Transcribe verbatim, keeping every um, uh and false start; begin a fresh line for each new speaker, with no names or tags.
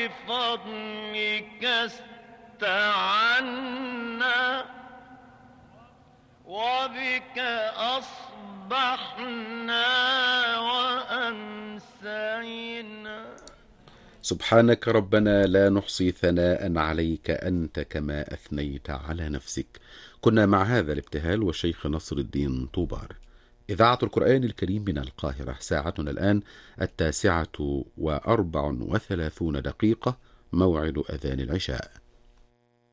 وبفضلك استعنا وبك أصبحنا وأمسينا.
سبحانك ربنا لا نحصي ثناء عليك أنت كما أثنيت على نفسك. كنا مع هذا الابتهال والشيخ نصر الدين طوبار. إذاعة القرآن الكريم من القاهرة، ساعتنا الآن التاسعة وأربع وثلاثون دقيقة، موعد أذان العشاء.